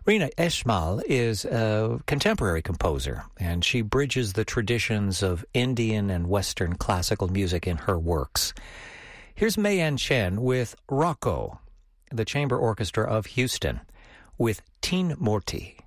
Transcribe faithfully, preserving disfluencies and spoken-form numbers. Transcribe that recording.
Rina Esmail is a contemporary composer, and she bridges the traditions of Indian and Western classical music in her works. Here's Mayan Chen with Rocco, the Chamber Orchestra of Houston, with Teen Morty.